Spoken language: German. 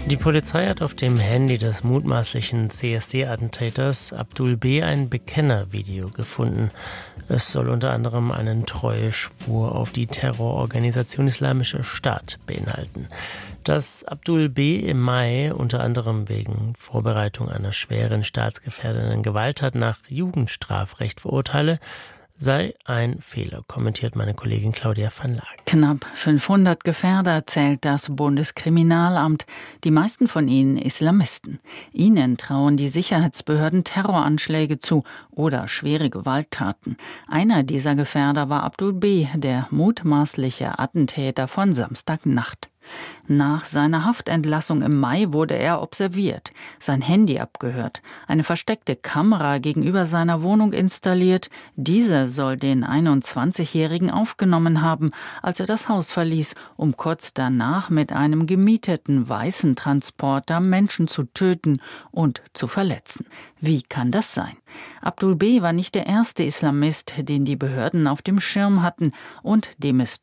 Die Polizei hat auf dem Handy des mutmaßlichen CSD-Attentäters Abdul B. ein Bekennervideo gefunden. Es soll unter anderem einen Treueschwur auf die Terrororganisation Islamischer Staat beinhalten. Dass Abdul B. im Mai unter anderem wegen Vorbereitung einer schweren staatsgefährdenden Gewalttat nach Jugendstrafrecht verurteile, sei ein Fehler, kommentiert meine Kollegin Claudia van Laak. Knapp 500 Gefährder zählt das Bundeskriminalamt, die meisten von ihnen Islamisten. Ihnen trauen die Sicherheitsbehörden Terroranschläge zu oder schwere Gewalttaten. Einer dieser Gefährder war Abdul B., der mutmaßliche Attentäter von Samstagnacht. Nach seiner Haftentlassung im Mai wurde er observiert, sein Handy abgehört, eine versteckte Kamera gegenüber seiner Wohnung installiert. Diese soll den 21-Jährigen aufgenommen haben, als er das Haus verließ, um kurz danach mit einem gemieteten weißen Transporter Menschen zu töten und zu verletzen. Wie kann das sein? Abdul B. war nicht der erste Islamist, den die Behörden auf dem Schirm hatten und dem es